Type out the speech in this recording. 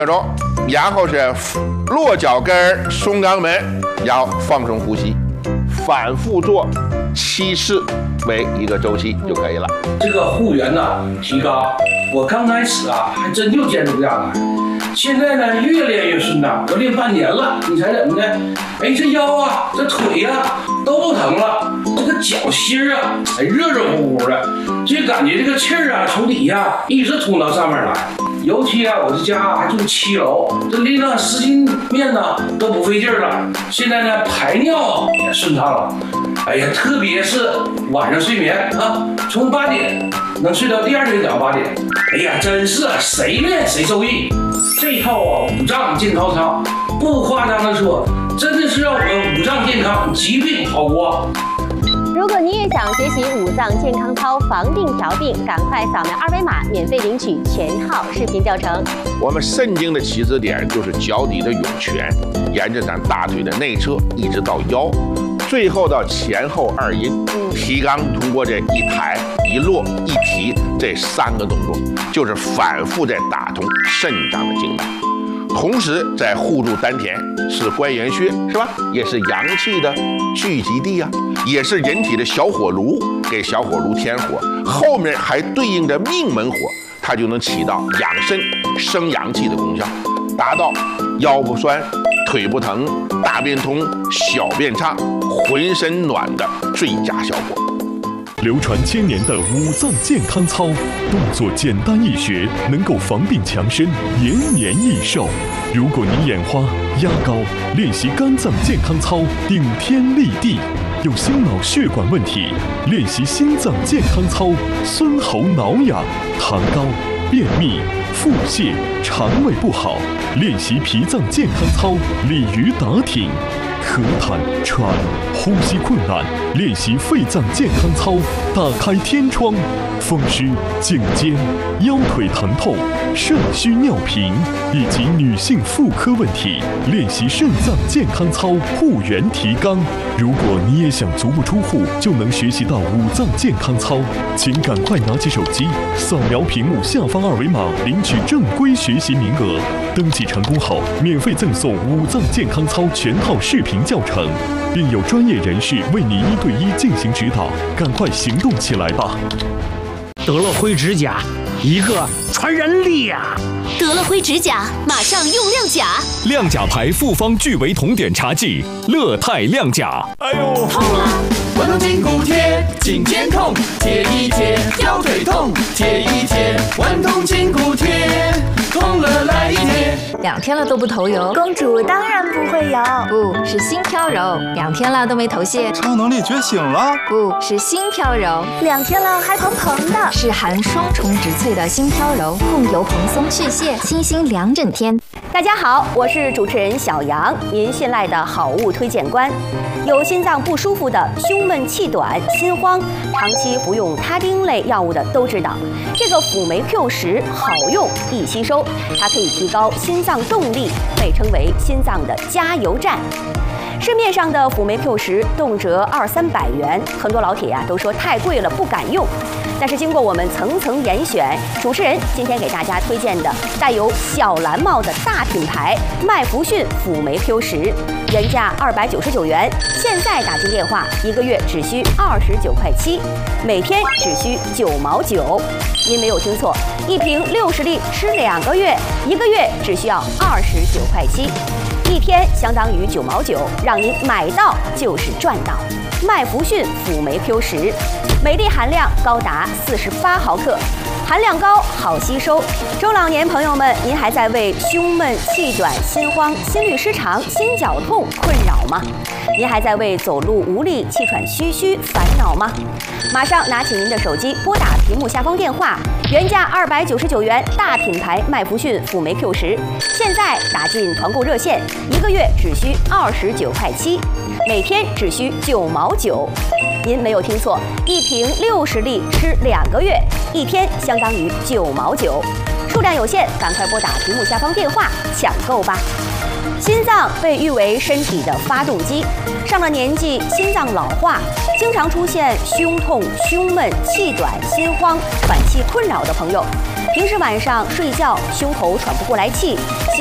那种，然后是落脚跟松肛门，然后放松呼吸，反复做7次为一个周期就可以了。 这个护缘呢提高，我刚开始啊还真就坚持不下来，现在呢越练越顺当，都练半年了，你猜怎么的？哎，这腰啊，这腿呀都不疼了，这个脚心啊，哎热热乎乎的，就感觉这个气儿啊从底下一直通到上面来。尤其啊，我这家还住7楼，这拎上湿巾面呢都不费劲了。现在呢排尿也顺畅了。哎呀，特别是晚上睡眠啊，从8点能睡到第2天早上8点。哎呀，真是谁练谁受益。这套啊五脏健康操，不夸张的说，真的是让我们五脏健康，疾病好过。 如果你也想学习五脏健康操防病调病，赶快扫描2维码，免费领取全套视频教程。 我们肾经的起止点就是脚底的涌泉，沿着咱大腿的内侧一直到腰，最后到前后2阴。提肛通过这一抬一落一提这3个动作，就是反复在打通肾脏的经脉。同时在护住丹田，是关元穴，是吧？也是阳气的聚集地啊，也是人体的小火炉，给小火炉添火。后面还对应着命门火，它就能起到养肾生阳气的功效，达到腰不酸、腿不疼、大便通、小便畅、浑身暖的最佳效果。 流传1000年的五脏健康操，动作简单易学，能够防病强身、延年益寿。如果你眼花、压高，练习肝脏健康操，顶天立地；有心脑血管问题，练习心脏健康操，酸喉挠痒；痰高、便秘、腹泻、肠胃不好，练习脾脏健康操，鲤鱼打挺；咳痰、喘、呼吸困难，练习肺脏健康操，打开天窗；风湿、颈肩、腰腿疼痛、肾虚尿频以及女性妇科问题，练习肾脏健康操，护元提肛。如果你也想足不出户就能学习到五脏健康操，请赶快拿起手机，扫描屏幕下方2维码，领取正规学习名额。登记成功后，免费赠送五脏健康操全套视频教程，并有专业人士为你1对1进行指导。赶快行动起来吧！ 得了灰指甲，一个传染力呀！ 得了灰指甲，马上用亮甲。 亮甲牌复方聚维酮碘茶剂，乐泰亮甲。 哎呦，痛啊！关东筋骨贴，颈肩痛，贴一贴；腰腿痛，贴一贴。关东筋骨贴，痛了来一贴。 2天了都不头油， 公主当然不会有， 不是心飘柔。2天了都没头屑， 超能力觉醒了， 不是心飘柔。 2天了还蓬蓬的， 是含双重植萃的心飘柔，控油蓬松去屑，清新2整天。 大家好，我是主持人小杨，您信赖的好物推荐官。有心脏不舒服的、胸闷气短、心慌，长期服用他汀类药物的都知道，这个辅酶 Q10好用易吸收，它可以提高心脏动力，被称为心脏的加油站。市面上的辅酶 Q10动辄200-300元，很多老铁都说太贵了，不敢用。但是经过我们层层严选，主持人今天给大家推荐的带有小蓝帽的大品牌麦弗逊辅酶 Q10，原价299元，现在打进电话1个月只需29.7块，每天只需9毛9。您没有听错，一瓶60粒吃2个月，1个月只需要29.7块，一天相当于9毛9，让您买到就是赚到。麦弗逊辅酶 Q10，每粒含量高达48毫克，含量高，好吸收。中老年朋友们，您还在为胸闷、气短、心慌、心律失常、心绞痛困扰吗？您还在为走路无力、气喘吁吁烦恼吗？马上拿起您的手机，拨打屏幕下方电话，原价299元，大品牌麦弗逊辅酶 Q10，现在打进团购热线，1个月只需29.7块，每天只需9毛9。您没有听错，一瓶60粒吃2个月，一天相当于9毛9。数量有限，赶快拨打屏幕下方电话抢购吧。心脏被誉为身体的发动机，上了年纪，心脏老化，经常出现胸痛、胸闷、气短、心慌、喘气困扰的朋友，平时晚上睡觉胸口喘不过来气，